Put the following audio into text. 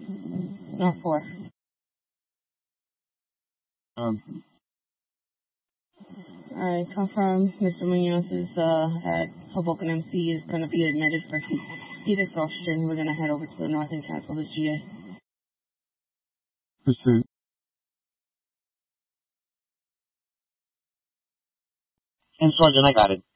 North 4. Alright, confirm Mr. Munoz is at Hoboken MC, is going to be admitted for heat exhaustion. We're going to head over to the north and cancel this GA. Pursuit. And Sergeant, I got it.